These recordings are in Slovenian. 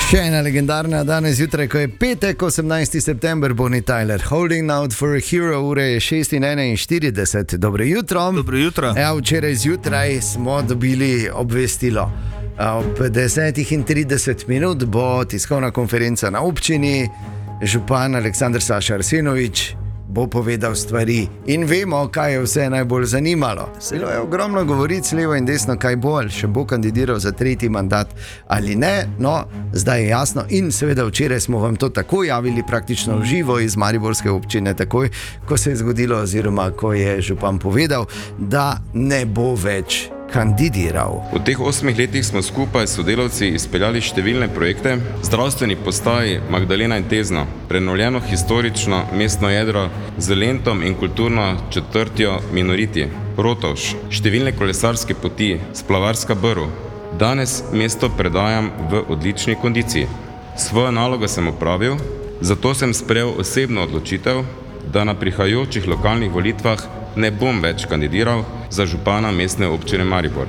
Še ena legendarna danes zjutraj, ko je petek, 18. september, Bonnie Tyler. Holding out for a hero, ure je 6:41. Dobro jutro. Dobro jutro. Ja, včeraj zjutraj smo dobili obvestilo. Ob 10:30 bo tiskovna konferenca na občini, župan Aleksandar Saša Arsenovič bo povedal stvari in vemo, kaj je vse najbolj zanimalo. Bilo je ogromno govoric levo in desno, kaj bo, ali še bo kandidiral za tretji mandat ali ne, no, zdaj je jasno in seveda včeraj smo vam to tako javili praktično v živo iz mariborske občine, takoj, ko se je zgodilo oziroma ko je župan povedal, da ne bo več kandidiral. V teh 8 letih smo skupaj s sodelavci izpeljali številne projekte, zdravstveni postaji Magdalena in Tezno, prenovljeno historično mestno jedro z Lentom in kulturno četrtjo Minoriti, Rotovž, številne kolesarske poti, Splavarska brv. Danes mesto predajam v odlični kondiciji. Svojo nalogo sem opravil, zato sem sprejel osebno odločitev, da na prihajajočih lokalnih volitvah ne bom več kandidiral za župana mestne občine Maribor.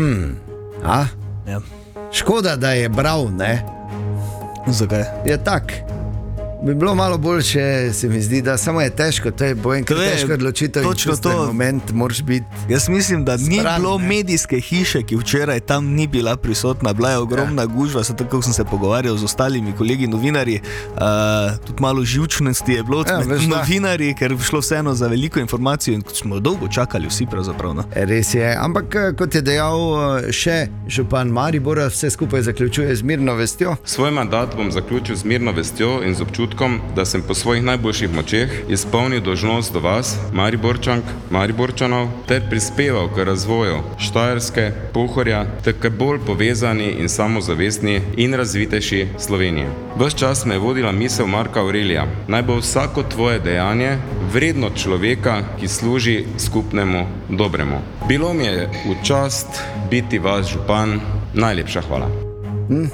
Ja. Škoda, da je bral, ne? Zakaj? Je tak. Bi bilo malo boljše, se mi zdi, da samo je težko, to je težko odločitev in čustven moment moraš biti. Jaz mislim, da ni Stran, bilo ne. medijske hiše, ki včeraj tam ni bila prisotna, bila je ogromna gužva, zato kako sem se pogovarjal z ostalimi kolegi novinarji, tudi malo živčnosti je bilo med novinarji, ker bi šlo vseeno za veliko informacijo in smo dolgo čakali vsi pravzaprav. No. Res je, ampak kot je dejal še župan Maribora, vse skupaj zaključuje z mirno vestjo. Svoj mandat bom zaključil z mirno vestjo in z občutkom, da sem po svojih najboljših močeh izpolnil dolžnost do vas, Mariborčank, Mariborčanov, ter prispeval k razvoju Štajerske, Pohorja, ter k bolj povezani in samozavestni in razvitejši Sloveniji. Ves čas me je vodila misel Marka Aurelija: naj bo vsako tvoje dejanje vredno človeka, ki služi skupnemu dobremu. Bilo mi je v čast biti vaš župan. Najlepša hvala.